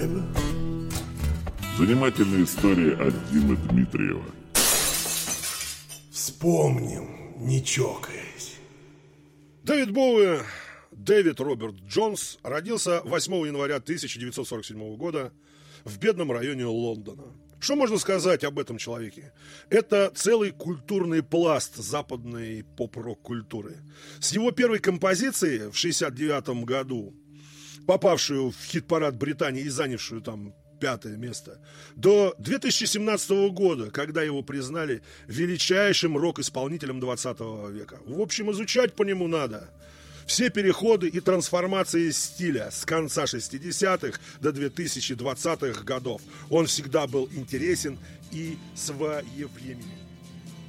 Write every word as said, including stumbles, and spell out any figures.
Bowie. Занимательная история от Димы Дмитриева. Вспомним, не чокаясь. Дэвид Боуи, Дэвид Роберт Джонс, родился восьмого января тысяча девятьсот сорок седьмого года в бедном районе Лондона. Что можно сказать об этом человеке? Это целый культурный пласт западной поп-рок культуры. С его первой композиции в шестьдесят девятом году, попавшую в хит-парад Британии и занявшую там пятое место, до две тысячи семнадцатого года, когда его признали величайшим рок-исполнителем двадцатого века. В общем, изучать по нему надо все переходы и трансформации стиля с конца шестидесятых до две тысячи двадцатых годов. Он всегда был интересен и своевременен.